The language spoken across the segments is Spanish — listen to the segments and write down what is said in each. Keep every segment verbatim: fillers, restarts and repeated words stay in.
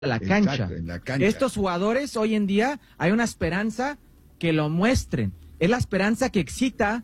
la cancha. Exacto, en la cancha. Estos jugadores hoy en día hay una esperanza que lo muestren. Es la esperanza que excita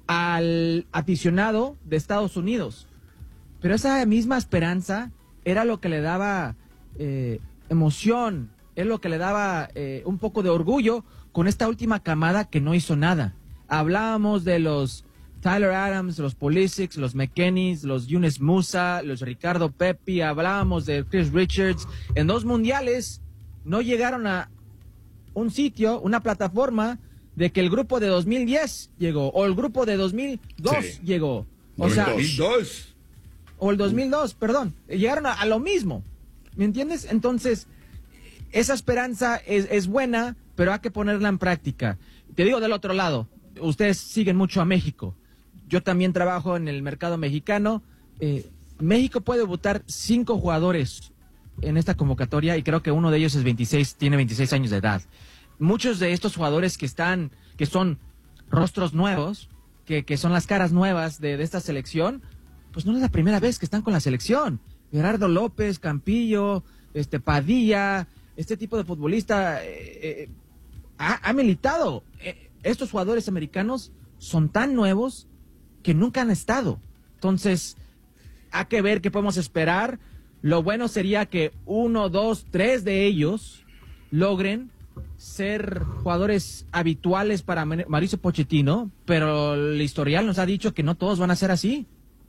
al aficionado de Estados Unidos. Pero esa misma esperanza era lo que le daba eh, emoción, es lo que le daba eh, un poco de orgullo con esta última camada que no hizo nada. Hablábamos de los Tyler Adams, los Pulisic, los McKennies, los Yunus Musa, los Ricardo Pepi, hablábamos de Chris Richards. En dos mundiales no llegaron a un sitio, una plataforma de que el grupo de dos mil diez llegó, o el grupo de dos mil dos sí. llegó. O sea, dos mil dos. O el dos mil dos, perdón. Llegaron a, a lo mismo. ¿Me entiendes? Entonces, esa esperanza es, es buena, pero hay que ponerla en práctica. Te digo del otro lado, ustedes siguen mucho a México. Yo también trabajo en el mercado mexicano. Eh, México puede votar cinco jugadores en esta convocatoria y creo que uno de ellos es veintiséis, tiene veintiséis años de edad. Muchos de estos jugadores que están, que son rostros nuevos, que, que son las caras nuevas de, de esta selección, pues no es la primera vez que están con la selección. Gerardo López, Campillo, este Padilla, este tipo de futbolista eh, eh, ha, ha militado. Eh, estos jugadores americanos son tan nuevos que nunca han estado. Entonces, hay que ver qué podemos esperar. Lo bueno sería que uno, dos, tres de ellos logren ser jugadores habituales para Mauricio Pochettino, pero el historial nos ha dicho que no todos van a ser así.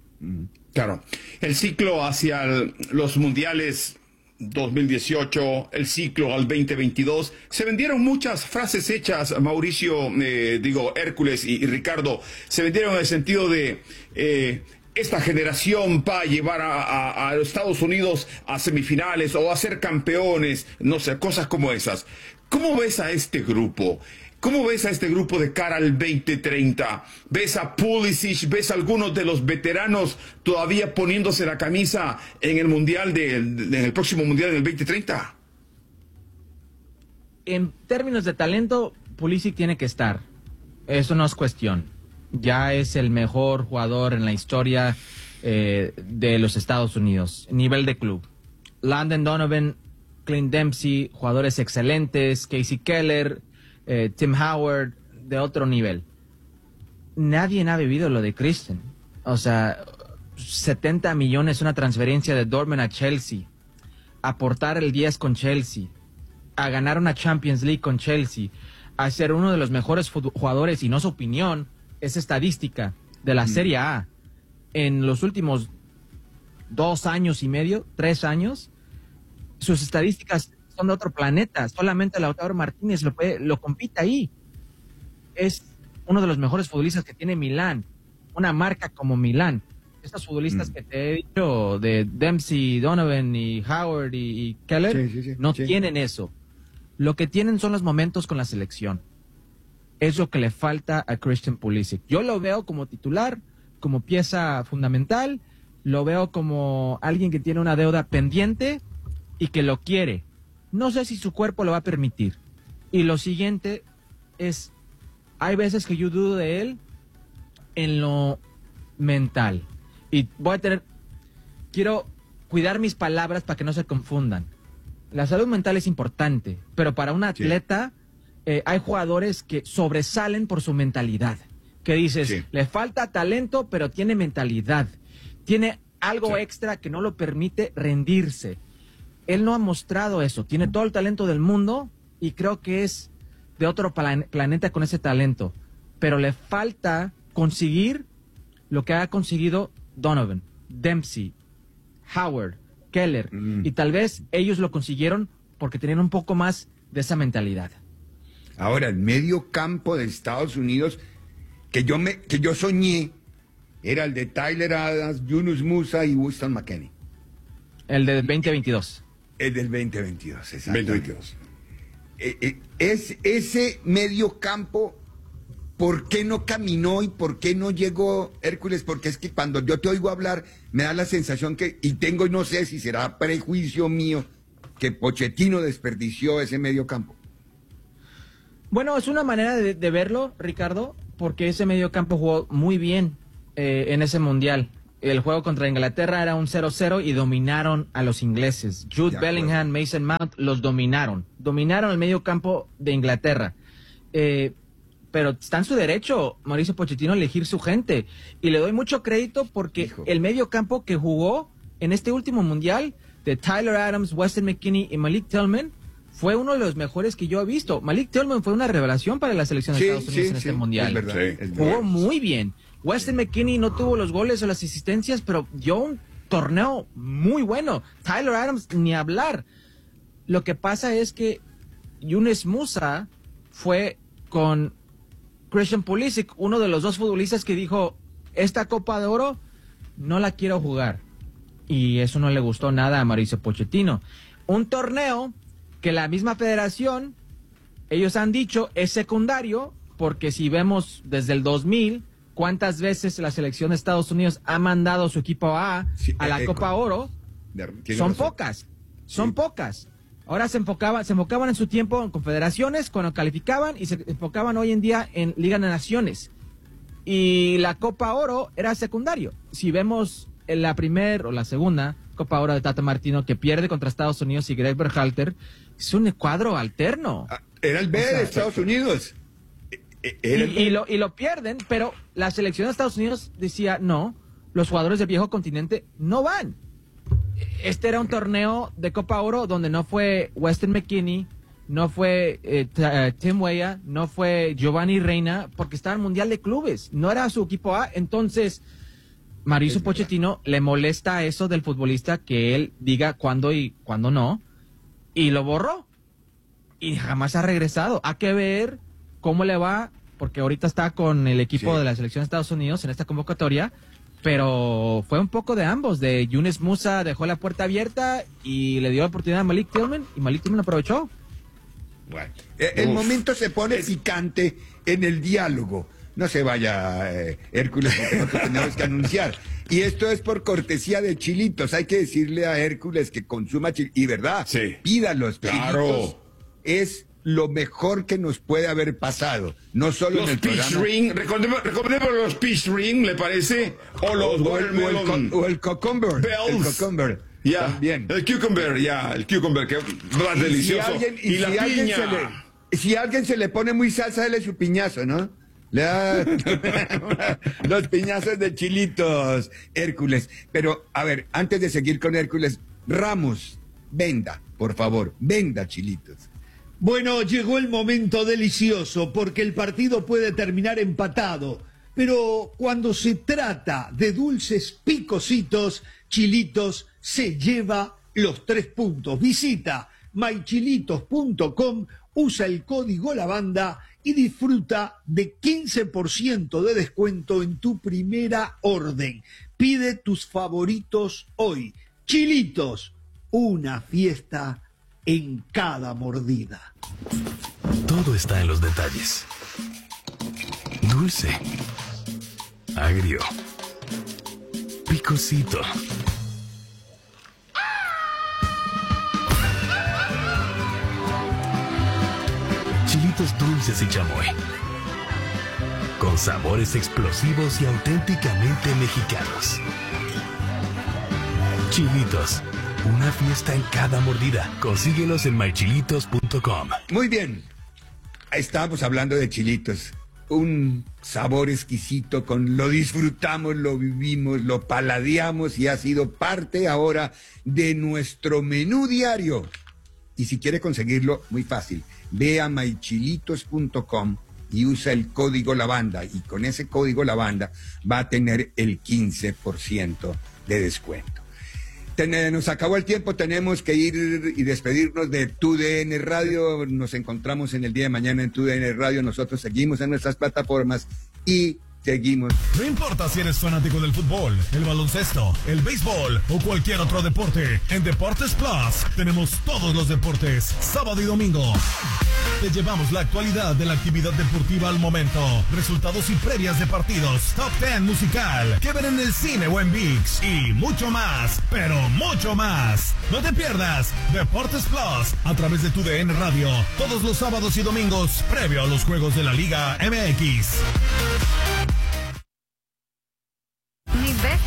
Claro, el ciclo hacia el, los mundiales dos mil dieciocho, el ciclo al veinte veintidós, se vendieron muchas frases hechas, Mauricio, eh, digo, Hércules y, y Ricardo, se vendieron en el sentido de eh, esta generación va a llevar a, a, a Estados Unidos a semifinales o a ser campeones, no sé, cosas como esas. ¿Cómo ves a este grupo? ¿Cómo ves a este grupo de cara al veinte treinta? ¿Ves a Pulisic? ¿Ves a algunos de los veteranos todavía poniéndose la camisa en el mundial de, de, en el próximo mundial del veinte treinta? En términos de talento, Pulisic tiene que estar. Eso no es cuestión. Ya es el mejor jugador en la historia eh, de los Estados Unidos. Nivel de club. Landon Donovan, Clint Dempsey, jugadores excelentes. Casey Keller, eh, Tim Howard, de otro nivel. Nadie ha vivido lo de Christensen. O sea, setenta millones, una transferencia de Dortmund a Chelsea. Aportar el diez con Chelsea. A ganar una Champions League con Chelsea. A ser uno de los mejores jugadores, y no su opinión, es estadística, de la Serie A. En los últimos dos años y medio, tres años, sus estadísticas son de otro planeta. Solamente Lautaro Martínez lo, puede, lo compite ahí. Es uno de los mejores futbolistas que tiene Milán, una marca como Milán. Estos futbolistas mm. que te he dicho, de Dempsey, Donovan y Howard y, y Keller, sí, sí, sí, no sí. tienen eso. Lo que tienen son los momentos con la selección. Es lo que le falta a Christian Pulisic. Yo lo veo como titular, como pieza fundamental, lo veo como alguien que tiene una deuda pendiente y que lo quiere. No sé si su cuerpo lo va a permitir. Y lo siguiente es, hay veces que yo dudo de él en lo mental. Y voy a tener, quiero cuidar mis palabras para que no se confundan. La salud mental es importante, pero para un atleta... Sí. Eh, hay jugadores que sobresalen por su mentalidad, que dices, sí. le falta talento, pero tiene mentalidad, tiene algo sí. extra que no lo permite rendirse. Él no ha mostrado eso, tiene todo el talento del mundo y creo que es de otro plan planeta con ese talento, pero le falta conseguir lo que ha conseguido Donovan, Dempsey, Howard, Keller, mm. y tal vez ellos lo consiguieron porque tenían un poco más de esa mentalidad. Ahora, el medio campo de Estados Unidos que yo me que yo soñé era el de Tyler Adams, Yunus Musa y Winston McKennie. El del veinte veintidós. El del veinte veintidós, exactamente. veinte veintidós. Eh, eh, es, ese medio campo, ¿por qué no caminó y por qué no llegó Hércules? Porque es que cuando yo te oigo hablar, me da la sensación que, y tengo, no sé si será prejuicio mío, que Pochettino desperdició ese medio campo. Bueno, es una manera de, de verlo, Ricardo, porque ese mediocampo jugó muy bien eh, en ese mundial. El juego contra Inglaterra era un cero cero y dominaron a los ingleses. Jude Bellingham, Mason Mount los dominaron. Dominaron el medio campo de Inglaterra. Eh, pero está en su derecho Mauricio Pochettino a elegir su gente. Y le doy mucho crédito porque Hijo. el medio campo que jugó en este último mundial de Tyler Adams, Weston McKennie y Malik Tillman fue uno de los mejores que yo he visto. Malik Tillman fue una revelación para la selección de sí, Estados Unidos sí, en sí, este mundial. Es verdad, sí. es Jugó verdad. muy bien. Weston McKennie no tuvo los goles o las asistencias, pero dio un torneo muy bueno. Tyler Adams, ni hablar. Lo que pasa es que Yunus Musa fue con Christian Pulisic, uno de los dos futbolistas que dijo, esta Copa de Oro no la quiero jugar. Y eso no le gustó nada a Mauricio Pochettino. Un torneo que la misma federación, ellos han dicho, es secundario, porque si vemos desde el dos mil... cuántas veces la selección de Estados Unidos ha mandado su equipo A sí, a la eh, Copa Oro, son razón. pocas, son sí. pocas. Ahora se enfocaban, se enfocaban en su tiempo en confederaciones cuando calificaban y se enfocaban hoy en día en Liga de Naciones. Y la Copa Oro era secundario. Si vemos en la primera o la segunda Copa Oro de Tata Martino que pierde contra Estados Unidos y Greg Berhalter, es un cuadro alterno. Ah, era el B o sea, de Estados Unidos. Y, y, lo, y lo pierden, pero la selección de Estados Unidos decía, no, los jugadores del viejo continente no van. Este era un torneo de Copa Oro donde no fue Weston McKennie, no fue eh, uh, Tim Weah, no fue Giovanni Reina, porque estaba en el Mundial de Clubes, no era su equipo A. Entonces, Mauricio Pochettino le molesta eso del futbolista, que él diga cuándo y cuándo no, y lo borró. Y jamás ha regresado. Hay que ver cómo le va, porque ahorita está con el equipo sí. de la selección de Estados Unidos en esta convocatoria, pero fue un poco de ambos, de Yunus Musa dejó la puerta abierta y le dio la oportunidad a Malik Tillman, y Malik Tillman aprovechó. Bueno, el Uf. momento se pone picante en el diálogo. No se vaya, eh, Hércules, porque nosotros tenemos que anunciar. Y esto es por cortesía de Chilitos. Hay que decirle a Hércules que consuma chilitos. Y verdad, sí. pídalos. Claro. Chilitos es lo mejor que nos puede haber pasado, no solo los en el Peach programa. Ring, recordemos, recordemos los Peach Ring, ¿le parece? O los o, el, o, el, o el Cucumber. Bells. El Cucumber. Ya, también. El Cucumber, ya, yeah, el Cucumber, que más y delicioso. Si alguien, y, y si la alguien piña. Se le, si a alguien se le pone muy salsa, dale su piñazo, ¿no? Le da los piñazos de Chilitos, Hércules. Pero, a ver, antes de seguir con Hércules, Ramos, venda, por favor, venda Chilitos. Bueno, llegó el momento delicioso porque el partido puede terminar empatado, pero cuando se trata de dulces picositos, Chilitos se lleva los tres puntos. Visita my chilitos punto com, usa el código LAVANDA y disfruta de quince por ciento de descuento en tu primera orden. Pide tus favoritos hoy. Chilitos, una fiesta en cada mordida. Todo está en los detalles. Dulce, agrio, picosito. Chilitos dulces y chamoy. Con sabores explosivos y auténticamente mexicanos. Chilitos. Una fiesta en cada mordida. Consíguelos en my chilitos punto com. Muy bien. Estábamos hablando de Chilitos. Un sabor exquisito, con lo disfrutamos, lo vivimos, lo paladeamos y ha sido parte ahora de nuestro menú diario. Y si quiere conseguirlo, muy fácil. Ve a my chilitos punto com y usa el código LAVANDA. Y con ese código LAVANDA va a tener el quince por ciento de descuento. Nos acabó el tiempo, tenemos que ir y despedirnos de Tu D N Radio. Nos encontramos en el día de mañana en Tu D N Radio. Nosotros seguimos en nuestras plataformas y seguimos. No importa si eres fanático del fútbol, el baloncesto, el béisbol o cualquier otro deporte, en Deportes Plus tenemos todos los deportes, sábado y domingo. Te llevamos la actualidad de la actividad deportiva al momento, resultados y previas de partidos, top diez musical, que ver en el cine o en ViX y mucho más, pero mucho más. No te pierdas Deportes Plus a través de Tu D N Radio, todos los sábados y domingos, previo a los juegos de la Liga M X. Mi bestie sabe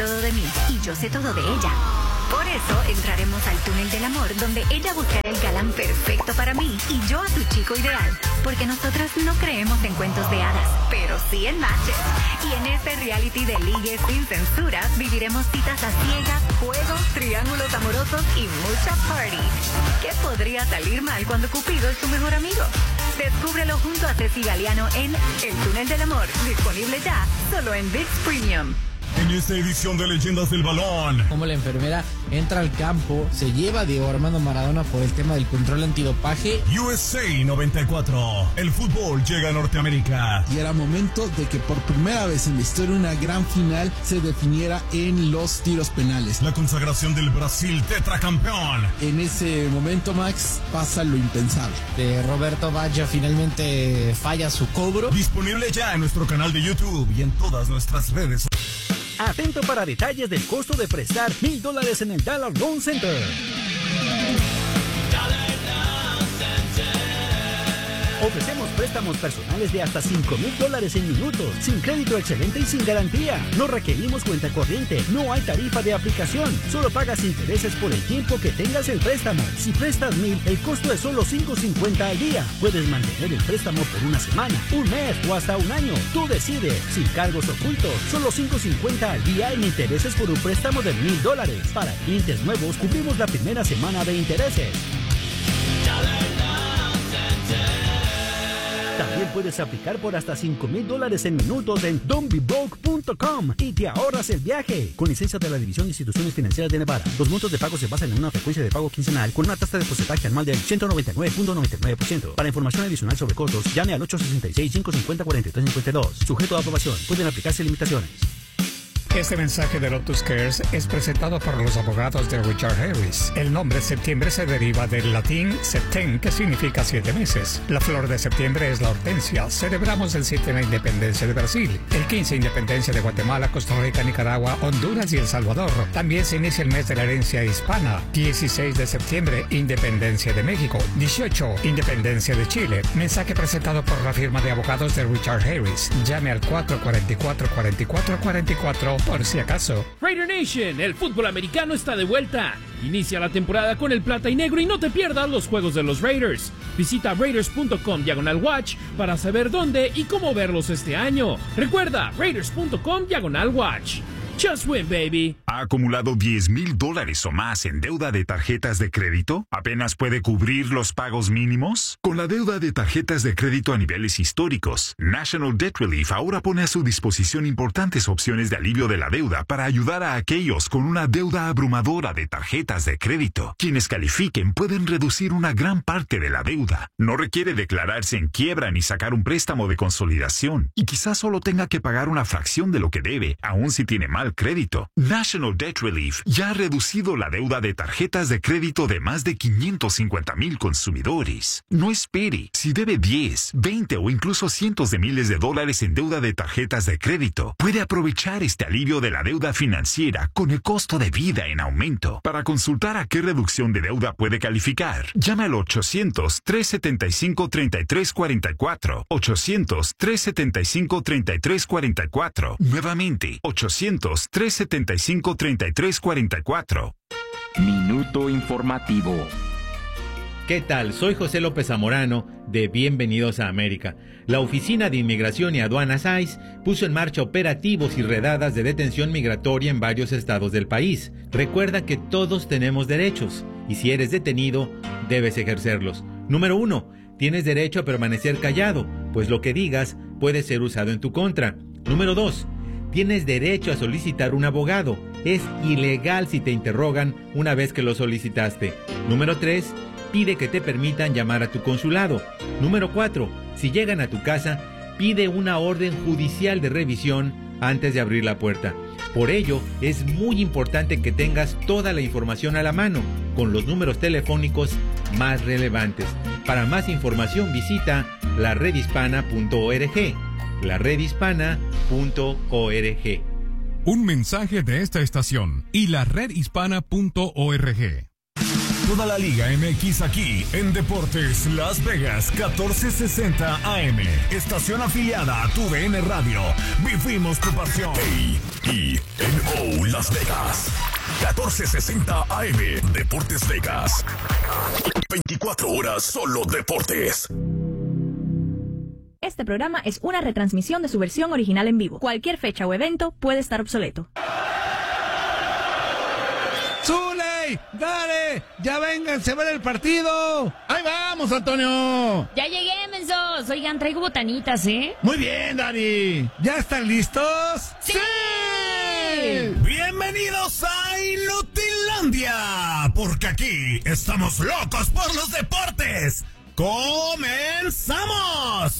todo de mí y yo sé todo de ella. Por eso entraremos al túnel del amor, donde ella buscará el galán perfecto para mí y yo a su chico ideal. Porque nosotras no creemos en cuentos de hadas, pero sí en matches. Y en este reality de ligues sin censura, viviremos citas a ciegas, juegos, triángulos amorosos y mucha party. ¿Qué podría salir mal cuando Cupido es tu mejor amigo? Descúbrelo junto a Ceci Galeano en El Túnel del Amor, disponible ya, solo en ViX Premium. En esta edición de Leyendas del Balón, como la enfermera entra al campo, se lleva a Diego Armando Maradona por el tema del control antidopaje. U S A noventa y cuatro, el fútbol llega a Norteamérica. Y era momento de que por primera vez en la historia una gran final se definiera en los tiros penales. La consagración del Brasil tetracampeón. En ese momento, Max, pasa lo impensable. De Roberto Baggio finalmente falla su cobro. Disponible ya en nuestro canal de YouTube y en todas nuestras redes. Atento para detalles del costo de prestar mil dólares en el Dollar Loan Center. Ofrecemos préstamos personales de hasta cinco mil dólares en minutos, sin crédito excelente y sin garantía. No requerimos cuenta corriente, no hay tarifa de aplicación, solo pagas intereses por el tiempo que tengas el préstamo. Si prestas mil, el costo es solo cinco cincuenta al día. Puedes mantener el préstamo por una semana, un mes o hasta un año. Tú decides, sin cargos ocultos, solo cinco cincuenta al día en intereses por un préstamo de mil dólares. Para clientes nuevos, cubrimos la primera semana de intereses. También puedes aplicar por hasta cinco mil dólares en minutos en don't be broke punto com y te ahorras el viaje. Con licencia de la División de Instituciones Financieras de Nevada. Los montos de pago se basan en una frecuencia de pago quincenal con una tasa de porcentaje anual del ciento noventa y nueve punto noventa y nueve por ciento. Para información adicional sobre costos, llame al ocho seis seis, cinco cinco cero, cuatro tres cinco dos. Sujeto a aprobación. Pueden aplicarse limitaciones. Este mensaje de Lotus Cares es presentado por los abogados de Richard Harris. El nombre septiembre se deriva del latín septem, que significa siete meses. La flor de septiembre es la hortensia. Celebramos el siete la independencia de Brasil, el quince independencia de Guatemala, Costa Rica, Nicaragua, Honduras y El Salvador. También se inicia el mes de la herencia hispana. dieciséis de septiembre, independencia de México. dieciocho, independencia de Chile. Mensaje presentado por la firma de abogados de Richard Harris. Llame al cuatro cuatro cuatro, cuatro cuatro cuatro cuatro por si acaso. Raider Nation, el fútbol americano está de vuelta. Inicia la temporada con el plata y negro y no te pierdas los juegos de los Raiders. Visita raiders punto com diagonal watch para saber dónde y cómo verlos este año. Recuerda, raiders punto com diagonal watch. Just win, baby. ¿Ha acumulado diez mil dólares o más en deuda de tarjetas de crédito? ¿Apenas puede cubrir los pagos mínimos? Con la deuda de tarjetas de crédito a niveles históricos, National Debt Relief ahora pone a su disposición importantes opciones de alivio de la deuda para ayudar a aquellos con una deuda abrumadora de tarjetas de crédito. Quienes califiquen pueden reducir una gran parte de la deuda. No requiere declararse en quiebra ni sacar un préstamo de consolidación. Y quizás solo tenga que pagar una fracción de lo que debe, aun si tiene más crédito. National Debt Relief ya ha reducido la deuda de tarjetas de crédito de más de quinientos cincuenta mil consumidores. No espere. Si debe diez, veinte o incluso cientos de miles de dólares en deuda de tarjetas de crédito, puede aprovechar este alivio de la deuda financiera con el costo de vida en aumento. Para consultar a qué reducción de deuda puede calificar, llame al ochocientos, trescientos setenta y cinco, treinta y tres cuarenta y cuatro. ochocientos, trescientos setenta y cinco, treinta y tres cuarenta y cuatro. Nuevamente, ochocientos, trescientos setenta y cinco, treinta y tres cuarenta y cuatro. Minuto informativo. ¿Qué tal? Soy José López Zamorano de Bienvenidos a América. La Oficina de Inmigración y Aduanas I C E puso en marcha operativos y redadas de detención migratoria en varios estados del país. Recuerda que todos tenemos derechos y si eres detenido, debes ejercerlos. Número uno, tienes derecho a permanecer callado, pues lo que digas puede ser usado en tu contra. Número dos, tienes derecho a solicitar un abogado. Es ilegal si te interrogan una vez que lo solicitaste. Número tres, pide que te permitan llamar a tu consulado. Número cuatro, si llegan a tu casa, pide una orden judicial de revisión antes de abrir la puerta. Por ello, es muy importante que tengas toda la información a la mano, con los números telefónicos más relevantes. Para más información visita la red hispana punto org. la red hispana punto org. Un mensaje de esta estación y la red hispana punto org. Toda la Liga M X aquí en Deportes Las Vegas catorce sesenta A M. Estación afiliada a tu D N Radio. Vivimos tu pasión. A E N O Las Vegas. catorce sesenta A M. Deportes Vegas. veinticuatro horas solo deportes. Este programa es una retransmisión de su versión original en vivo. Cualquier fecha o evento puede estar obsoleto. ¡Zuley! ¡Dale! ¡Ya vénganse a ver el partido! ¡Ahí vamos, Antonio! Ya llegué, mensos. Oigan, traigo botanitas, ¿eh? Muy bien, Dani. ¿Ya están listos? ¡Sí! Bienvenidos a Inutilandia, porque aquí estamos locos por los deportes. ¡Comenzamos!